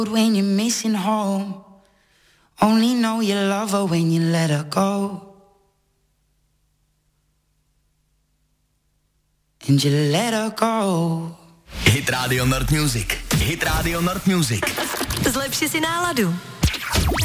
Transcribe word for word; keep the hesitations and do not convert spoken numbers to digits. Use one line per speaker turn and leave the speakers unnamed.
When you're missing home, only know you love her when you let her go. And you let her go.
Hit Radio Nord Music. Hit Radio Nord Music.
Zlepši si náladu.